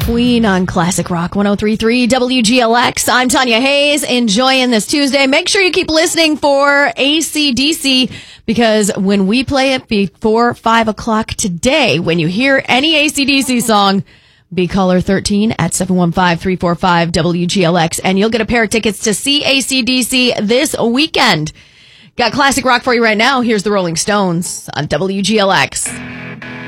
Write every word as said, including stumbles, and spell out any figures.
Queen on Classic Rock one oh three point three W G L X. I'm Tanya Hayes, enjoying this Tuesday. Make sure you keep listening for A C D C, because when we play it before five o'clock today, when you hear any A C D C song, be caller thirteen at seven one five, three four five W G L X, and you'll get a pair of tickets to see A C D C this weekend. Got Classic Rock for you right now. Here's the Rolling Stones on W G L X.